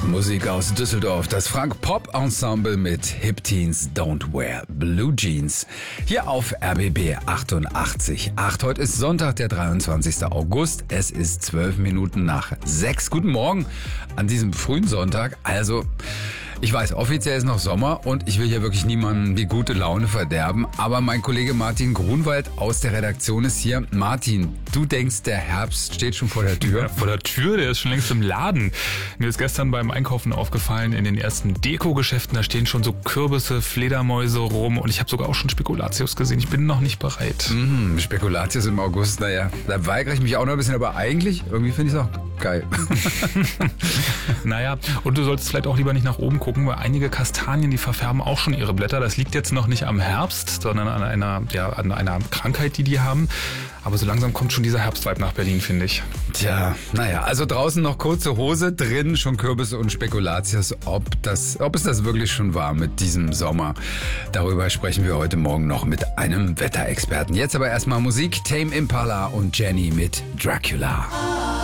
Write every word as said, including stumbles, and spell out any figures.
Musik aus Düsseldorf, das Frank-Pop-Ensemble mit Hip Teens Don't Wear Blue Jeans. Hier auf R B B achtundachtzig Komma acht. Heute ist Sonntag, der dreiundzwanzigster August. Es ist zwölf Minuten nach sechs. Guten Morgen an diesem frühen Sonntag. Also, ich weiß, offiziell ist noch Sommer und ich will hier wirklich niemandem die gute Laune verderben. Aber mein Kollege Martin Grunwald aus der Redaktion ist hier. Martin, du denkst, der Herbst steht schon vor der Tür? Ja, vor der Tür, der ist schon längst im Laden. Mir ist gestern beim Einkaufen aufgefallen, in den ersten Deko-Geschäften, da stehen schon so Kürbisse, Fledermäuse rum und ich habe sogar auch schon Spekulatius gesehen. Ich bin noch nicht bereit. Mm, Spekulatius im August, naja, da weigere ich mich auch noch ein bisschen, aber eigentlich, irgendwie finde ich es auch geil. Naja, und du solltest vielleicht auch lieber nicht nach oben gucken, weil einige Kastanien, die verfärben auch schon ihre Blätter. Das liegt jetzt noch nicht am Herbst, sondern an einer, ja, an einer Krankheit, die die haben. Aber so langsam kommt schon dieser Herbstvibe nach Berlin, finde ich. Tja, naja, also draußen noch kurze Hose, drin schon Kürbisse und Spekulatius. Ob das, ob es das wirklich schon war mit diesem Sommer, darüber sprechen wir heute Morgen noch mit einem Wetterexperten. Jetzt aber erstmal Musik, Tame Impala und Jenny mit Dracula.